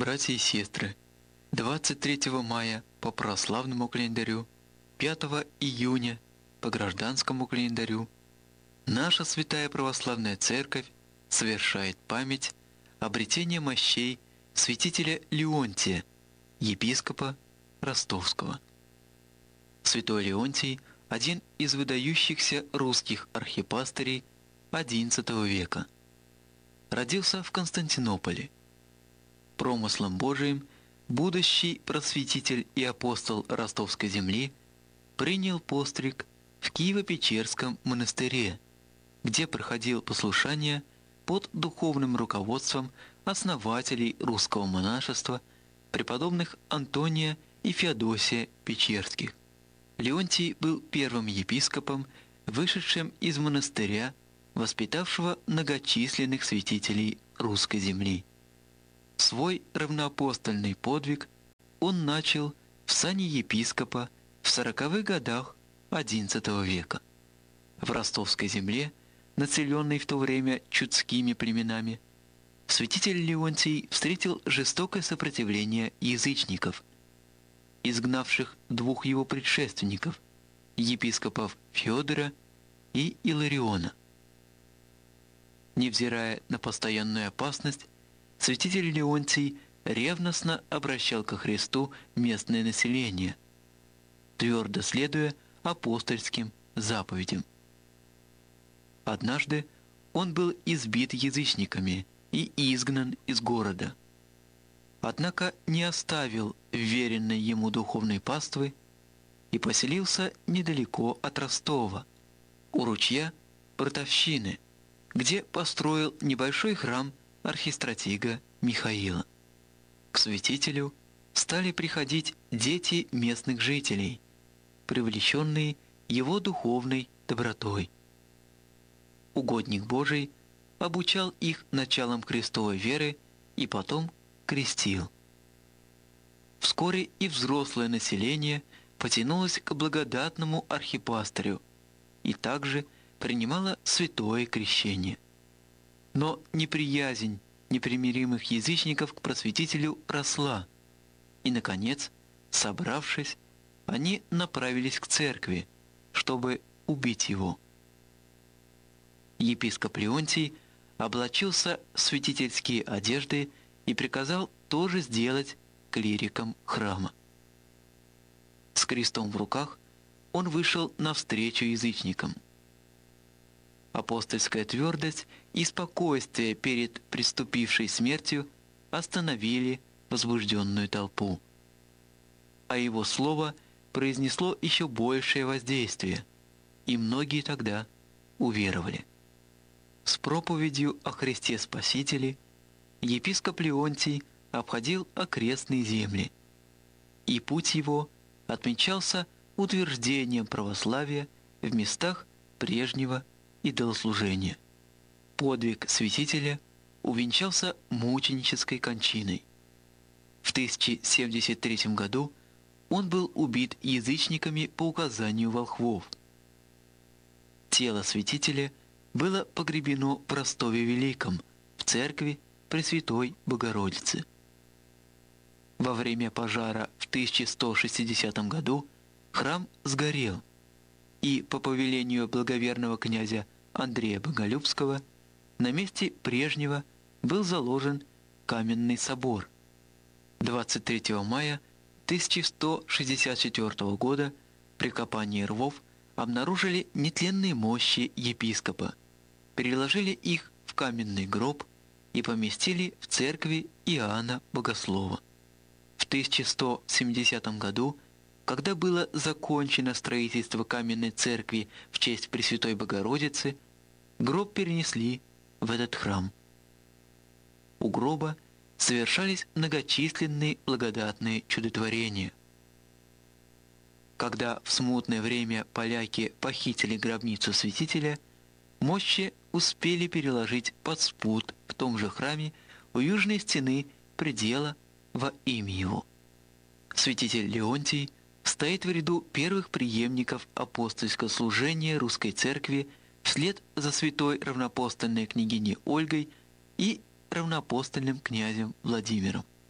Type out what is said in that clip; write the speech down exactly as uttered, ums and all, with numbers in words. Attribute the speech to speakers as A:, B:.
A: Братья и сестры, двадцать третьего мая по православному календарю, пятого июня по гражданскому календарю, наша Святая Православная Церковь совершает память обретения мощей святителя Леонтия, епископа Ростовского. Святой Леонтий – один из выдающихся русских архипастырей одиннадцатого века. Родился в Константинополе. Промыслом Божиим будущий просветитель и апостол Ростовской земли принял постриг в Киево-Печерском монастыре, где проходил послушание под духовным руководством основателей русского монашества, преподобных Антония и Феодосия Печерских. Леонтий был первым епископом, вышедшим из монастыря, воспитавшего многочисленных святителей русской земли. Свой равноапостольный подвиг он начал в сане епископа в сороковых годах одиннадцатого века. В Ростовской земле, населенной в то время чудскими племенами, святитель Леонтий встретил жестокое сопротивление язычников, изгнавших двух его предшественников, епископов Феодора и Илариона. Невзирая на постоянную опасность, святитель Леонтий ревностно обращал ко Христу местное население, твердо следуя апостольским заповедям. Однажды он был избит язычниками и изгнан из города. Однако не оставил веренной ему духовной паствы и поселился недалеко от Ростова, у ручья Протовщины, где построил небольшой храм архистратига Михаила. К святителю стали приходить дети местных жителей, привлеченные его духовной добротой. Угодник Божий обучал их началам крестовой веры и потом крестил. Вскоре и взрослое население потянулось к благодатному архипастырю и также принимало святое крещение. Но неприязнь непримиримых язычников к просветителю росла, и, наконец, собравшись, они направились к церкви, чтобы убить его. Епископ Леонтий облачился в святительские одежды и приказал тоже сделать клирикам храма. С крестом в руках он вышел навстречу язычникам. Апостольская твердость и спокойствие перед приступившей смертью остановили возбужденную толпу. А его слово произнесло еще большее воздействие, и многие тогда уверовали. С проповедью о Христе Спасителе епископ Леонтий обходил окрестные земли, и путь его отмечался утверждением православия в местах прежнего идолослужения. Подвиг святителя увенчался мученической кончиной. В тысяча семьдесят третьем году он был убит язычниками по указанию волхвов. Тело святителя было погребено в Ростове Великом, в церкви Пресвятой Богородицы. Во время пожара в тысяча сто шестидесятом году храм сгорел, и по повелению благоверного князя Андрея Боголюбского на месте прежнего был заложен каменный собор. двадцать третьего мая тысяча сто шестьдесят четвёртого года при копании рвов обнаружили нетленные мощи епископа, переложили их в каменный гроб и поместили в церкви Иоанна Богослова. В тысяча сто семидесятом году, когда было закончено строительство каменной церкви в честь Пресвятой Богородицы, гроб перенесли в этот храм. У гроба совершались многочисленные благодатные чудотворения. Когда в смутное время поляки похитили гробницу святителя, мощи успели переложить под спут в том же храме у южной стены предела во имя его. Святитель Леонтий стоит в ряду первых преемников апостольского служения русской церкви вслед за святой равноапостольной княгиней Ольгой и равноапостольным князем Владимиром.